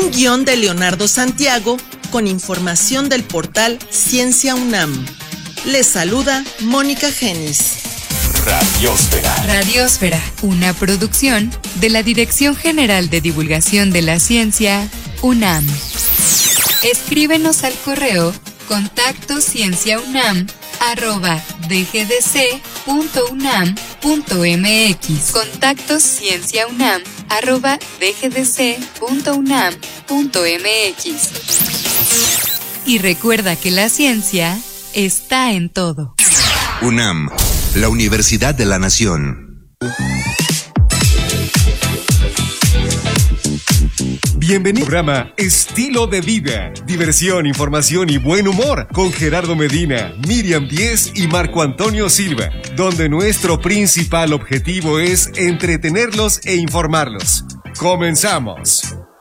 Un guión de Leonardo Santiago con información del portal Ciencia UNAM. Les saluda Mónica Genis. Radiósfera. Radiósfera, una producción de la Dirección General de Divulgación de la Ciencia, UNAM. Escríbenos al correo contactoscienciaunam@dgdc.unam.mx. contactoscienciaunam@dgdc.unam.mx. Y recuerda que la ciencia está en todo. UNAM, la Universidad de la Nación. Bienvenido al programa Estilo de Vida, diversión, información y buen humor con Gerardo Medina, Miriam Díez y Marco Antonio Silva, donde nuestro principal objetivo es entretenerlos e informarlos. ¡Comenzamos!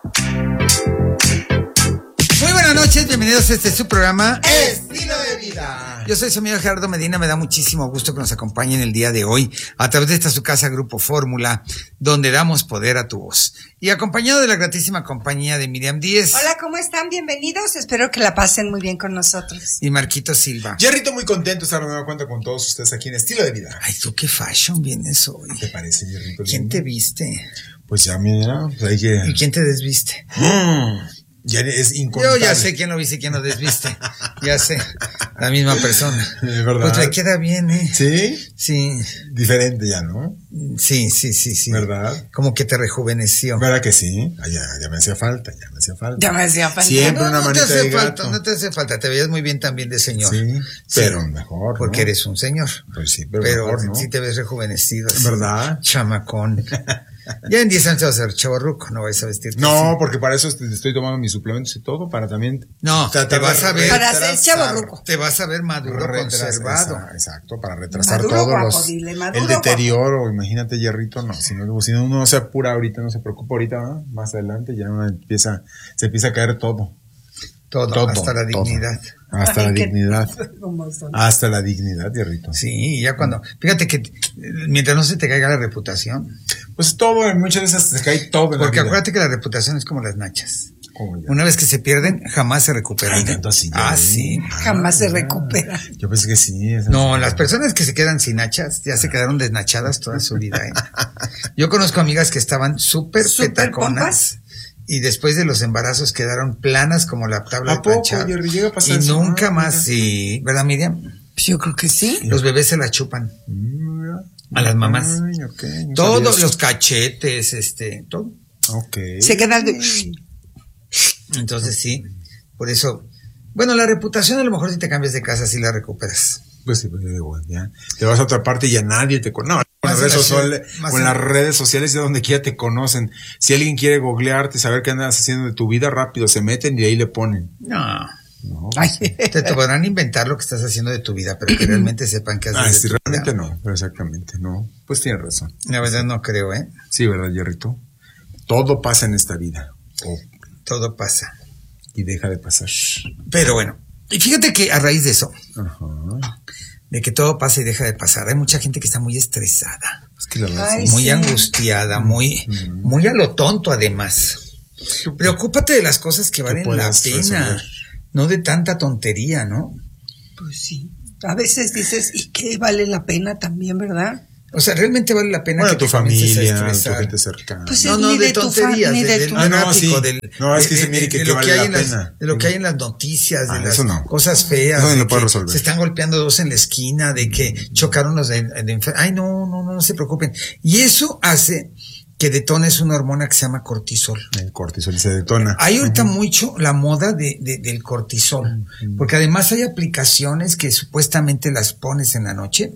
Muy buenas noches, bienvenidos a su programa Estilo de Vida. Yo soy su amigo Gerardo Medina, me da muchísimo gusto que nos acompañen el día de hoy a través de esta su casa Grupo Fórmula, donde damos poder a tu voz. Y acompañado de la gratísima compañía de Miriam Díez. Hola, ¿cómo están? Bienvenidos, espero que la pasen muy bien con nosotros. Y Marquito Silva. Jerrito, muy contento de estar de nueva cuenta con todos ustedes aquí en Estilo de Vida. Ay, tú qué fashion vienes hoy. ¿Qué te parece, Jerrito? ¿Quién te viste? Pues ya, mira, pues hay que... ¿Y quién te desviste? Ya es incontable. Yo ya sé quién lo viste y quién lo desviste. Ya sé, la misma persona. ¿Verdad? Pues le queda bien, ¿eh? ¿Sí? Sí. Diferente ya, ¿no? Sí. ¿Verdad? Como que te rejuveneció. ¿Verdad que sí? Ah, ya me hacía falta. Siempre una manita de gato. No te hace falta, te veías muy bien también de señor. Sí, pero mejor, porque ¿no? eres un señor. Pues sí, pero mejor, ¿no? Sí te ves rejuvenecido. Así, ¿verdad? Chamacón. Ya en 10 años vas a ser chavorruco, no vais a vestirte No, así. porque para eso estoy tomando mis suplementos y todo, para también... No, te vas a ver... Para ser chavorruco. Te vas a ver maduro, conservado. Exacto, para retrasar Maduro, todos guapo, los... dile, maduro, el deterioro, imagínate, Jerrito, no, si no uno no se apura ahorita, no se preocupa ahorita, ¿no? Más adelante ya uno se empieza a caer todo, hasta la dignidad. Hasta la dignidad. Hasta la dignidad, Jerrito. Sí, ya cuando... Fíjate que mientras no se te caiga la reputación... Pues todo, muchas veces se cae todo en la Porque vida. acuérdate que la reputación es como las nachas. ¿Cómo ya? Una vez que se pierden, jamás se recuperan. Ay, tanto así. Sí. Jamás se recupera. Yo pensé que sí. No, las personas que se quedan sin nachas ya se quedaron desnachadas toda su vida. Yo conozco amigas que estaban súper petaconas y después de los embarazos quedaron planas como la tabla de planchar. Llega a pasar Y eso, nunca ¿no? más, sí. ¿Verdad, Miriam? Pues yo creo que sí. Los bebés se la chupan. A las mamás. Ay, okay, no Todos sabía los eso. cachetes, todo. Okay. Se queda el... Entonces sí, por eso, bueno, la reputación a lo mejor si te cambias de casa sí la recuperas. Pues sí, pues, bueno, ya. Te vas a otra parte y ya nadie te conoce. No, con las redes sociales de donde quiera te conocen. Si alguien quiere googlearte, saber qué andas haciendo de tu vida, rápido se meten y ahí le ponen. No. Ay. Te podrán inventar lo que estás haciendo de tu vida, pero que realmente sepan qué haces sí, de tu realmente vida. no, pero exactamente, no. Pues tienes razón. La verdad no creo, ¿eh? Sí, ¿verdad, Jerrito? Todo pasa en esta vida. Todo pasa. Y deja de pasar. Pero bueno, y fíjate que a raíz de eso, Ajá. de que todo pasa y deja de pasar, hay mucha gente que está muy estresada, Es que la verdad Ay, muy sí. angustiada, muy a lo tonto además. Preocúpate de las cosas que valen la puedas pena, resolver. no de tanta tontería, ¿no? Pues sí. A veces dices, ¿y qué vale la pena también, verdad? O sea, realmente vale la pena Bueno, que tu te comiences a familia, tu estresar. gente cercana. Pues No, ni de de tu tonterías, ni de del tu... tráfico, sí. No, es que se mire que vale hay la en las, pena. de lo que hay en las noticias, de las eso no. cosas feas, Eso no de lo puedo que resolver. se están golpeando dos en la esquina, de que chocaron los de ay, no se preocupen. Y eso hace que detones una hormona que se llama cortisol. El cortisol se detona. Hay ahorita mucho la moda del cortisol, porque además hay aplicaciones que supuestamente las pones en la noche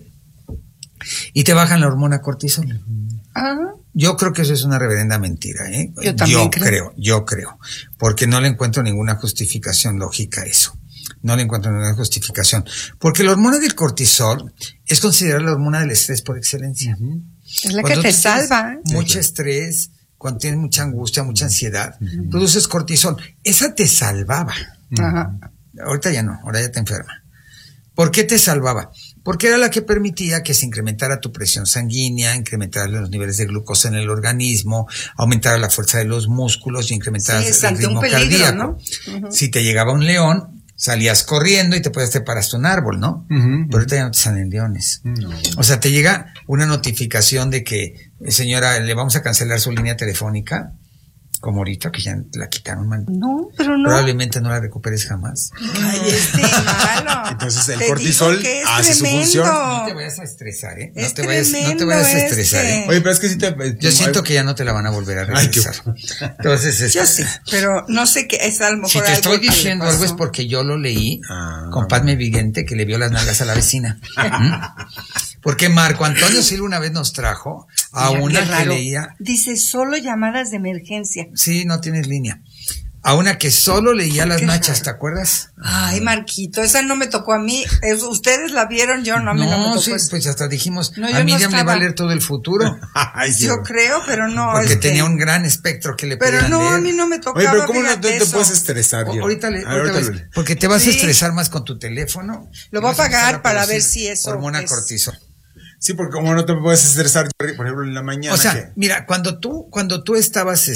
y te bajan la hormona cortisol. Yo creo que eso es una reverenda mentira, ¿eh? Yo también creo. Yo creo, porque no le encuentro ninguna justificación lógica a eso. No le encuentro ninguna justificación. Porque la hormona del cortisol es considerada la hormona del estrés por excelencia. Es la Cuando que te tú tienes salva. mucho estrés, cuando tienes mucha angustia, mucha ansiedad, produces cortisol. Esa te salvaba. Ajá. Ahorita ya no, ahora ya te enferma. ¿Por qué te salvaba? porque era la que permitía que se incrementara tu presión sanguínea, incrementara los niveles de glucosa en el organismo, aumentara la fuerza de los músculos y incrementara el ritmo cardíaco. ¿No? Uh-huh. Si te llegaba un león, salías corriendo y te podías trepar hasta un árbol, ¿no? Uh-huh. Pero ahorita ya no te salen leones. Uh-huh. O sea, te llega una notificación de que, señora, le vamos a cancelar su línea telefónica, como ahorita que ya la quitaron, man. No, pero no. Probablemente no la recuperes jamás. Ay, malo. Entonces el cortisol hace su función. No te vayas a estresar, ¿eh? No te vayas a estresar, ¿eh? Oye, pero es que si te... Yo siento que ya no te la van a volver a regresar. Entonces, yo sí, pero no sé qué es, a lo mejor. Si te estoy diciendo algo es porque yo lo leí con Padme Vigente, que le vio las nalgas a la vecina. Porque Marco Antonio Silva una vez nos trajo a una que leía... Dice, solo llamadas de emergencia. Sí, no tienes línea. A una que solo leía las nachas, ¿te acuerdas? Ay, Marquito, esa no me tocó a mí. Ustedes la vieron, yo no me tocó. Sí, pues hasta dijimos, a Miriam le va a leer todo el futuro. Ay, sí, yo creo, pero no. Porque tenía un gran espectro que le podían leer. Pero no, a mí no me tocaba. Oye, pero ¿cómo no te puedes estresar? Ahorita porque te vas a estresar más con tu teléfono. Lo voy a pagar para ver si eso hormona cortisol. Sí, porque como no te puedes estresar, por ejemplo, en la mañana. O sea, mira, cuando tú estabas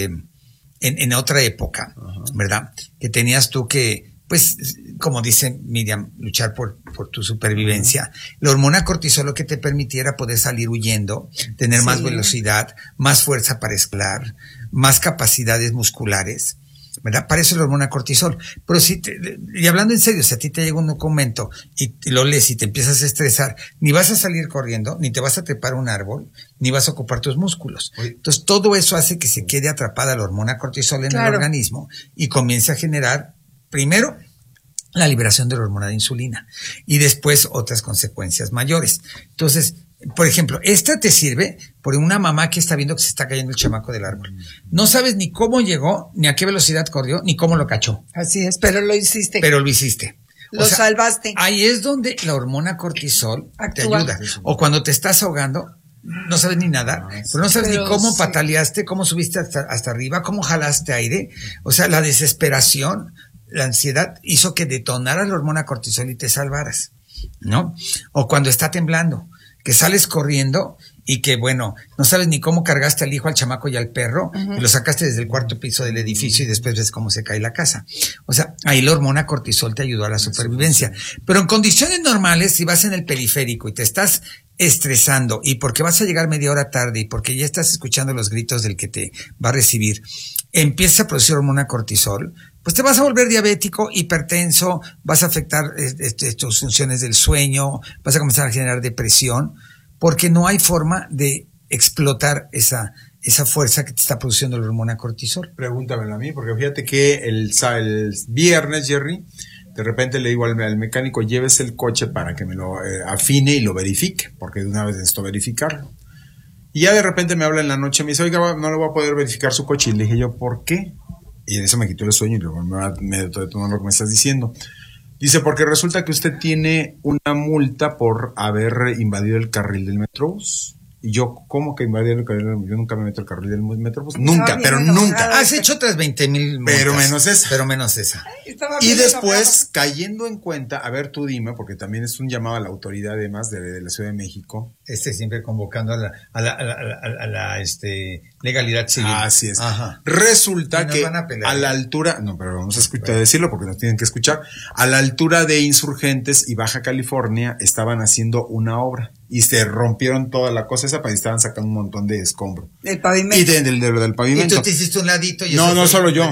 en otra época, ¿verdad? Que tenías tú que, pues, como dice Miriam, luchar por tu supervivencia. La hormona cortisol lo que te permitiera poder salir huyendo, tener más velocidad, más fuerza para escalar, más capacidades musculares, ¿verdad? Para eso es la hormona cortisol. Pero y hablando en serio, si a ti te llega un documento y lo lees y te empiezas a estresar, ni vas a salir corriendo, ni te vas a trepar a un árbol, ni vas a ocupar tus músculos. Entonces, todo eso hace que se quede atrapada la hormona cortisol en el organismo y comience a generar, primero, la liberación de la hormona de insulina y después otras consecuencias mayores. Entonces, por ejemplo, esta te sirve por una mamá que está viendo que se está cayendo el chamaco del árbol. No sabes ni cómo llegó, ni a qué velocidad corrió, ni cómo lo cachó. Así es, pero lo hiciste. Lo salvaste. Ahí es donde la hormona cortisol te ayuda. O cuando te estás ahogando, no sabes ni nadar, pero no sabes ni cómo pataleaste, cómo subiste hasta arriba, cómo jalaste aire. O sea, la desesperación, la ansiedad hizo que detonara la hormona cortisol y te salvaras, ¿no? O cuando está temblando, que sales corriendo y que, bueno, no sabes ni cómo cargaste al hijo, al chamaco y al perro, y lo sacaste desde el cuarto piso del edificio y después ves cómo se cae la casa. O sea, ahí la hormona cortisol te ayudó a la supervivencia. Pero en condiciones normales, si vas en el periférico y te estás estresando y porque vas a llegar media hora tarde y porque ya estás escuchando los gritos del que te va a recibir, empieza a producir hormona cortisol, pues te vas a volver diabético, hipertenso, vas a afectar tus funciones del sueño, vas a comenzar a generar depresión, porque no hay forma de explotar esa fuerza que te está produciendo la hormona cortisol. Pregúntamelo a mí, porque fíjate que el viernes, Jerry, de repente le digo al mecánico, llévese el coche para que me lo afine y lo verifique, porque de una vez necesito verificarlo. Y ya de repente me habla en la noche, me dice, oiga, no le voy a poder verificar su coche. Y le dije yo, ¿por qué? Y en eso me quitó el sueño y luego me detonó lo que me estás diciendo. Dice, porque resulta que usted tiene una multa por haber invadido el carril del Metrobús. Y yo, ¿cómo que invadir el carril? Yo nunca me meto el carril del Metrobús. Nunca, pero nunca. Has hecho otras 20,000 multas. Pero menos esa. Y después, cayendo en cuenta, a ver, tú dime, porque también es un llamado a la autoridad además de la Ciudad de México. Siempre convocando a la legalidad civil. Así es. Ajá. Resulta que a la altura, no, pero vamos a escuchar decirlo porque nos tienen que escuchar, a la altura de Insurgentes y Baja California estaban haciendo una obra y se rompieron toda la cosa esa, y estaban sacando un montón de escombro. El pavimento. Y del pavimento. Y tú te hiciste un ladito. Y no solo yo.